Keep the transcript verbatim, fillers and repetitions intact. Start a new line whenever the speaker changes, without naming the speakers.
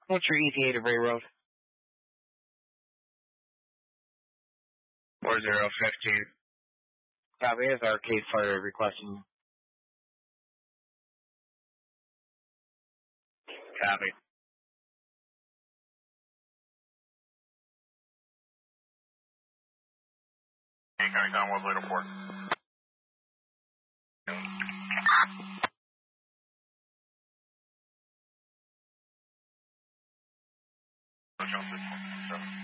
What's your E T A to Ray Road?
four zero fifteen.
Copy, it's Arcade Fire requesting.
Copy. Hey, guys, on one little port. Johnson,